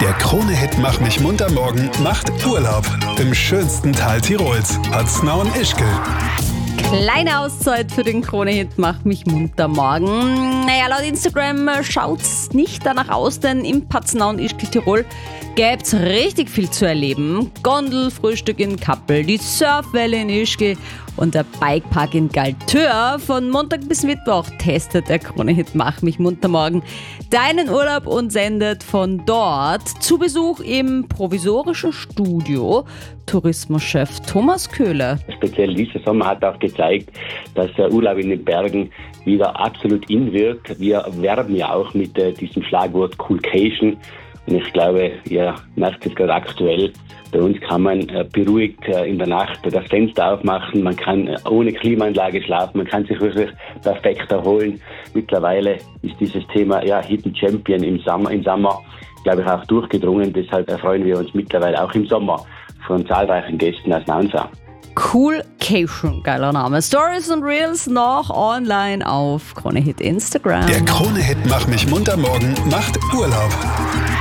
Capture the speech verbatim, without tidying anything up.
Der Krone-Hit Mach mich munter morgen macht Urlaub im schönsten Teil Tirols, Paznaun-Ischgl. Kleine Auszeit für den Krone-Hit Mach mich munter morgen. Naja, laut Instagram schaut's nicht danach aus, denn im Paznaun-Ischgl Tirol gäb's richtig viel zu erleben. Gondelfrühstück in Kappel, die Surfwelle in Ischgl und der Bikepark in Galtör. Von Montag bis Mittwoch testet der Krone-Hit Mach mich munter morgen deinen Urlaub und sendet von dort. Zu Besuch im provisorischen Studio Tourismuschef Thomas Köhler. Speziell dieser Sommer hat auch gezeigt, dass der Urlaub in den Bergen wieder absolut in wird. Wir werben ja auch mit äh, diesem Schlagwort Coolcation. Und ich glaube, ihr merkt es gerade aktuell, bei uns kann man äh, beruhigt äh, in der Nacht das Fenster aufmachen, man kann äh, ohne Klimaanlage schlafen, man kann sich wirklich perfekt erholen. Mittlerweile ist dieses Thema ja, Hidden Champion im Sommer, im Sommer, glaube ich, auch durchgedrungen. Deshalb erfreuen wir uns mittlerweile auch im Sommer von zahlreichen Gästen aus Nansau. Coolcation, geiler Name. Stories und Reels noch online auf Krone-Hit Instagram. Der Krone-Hit Mach mich munter morgen macht Urlaub.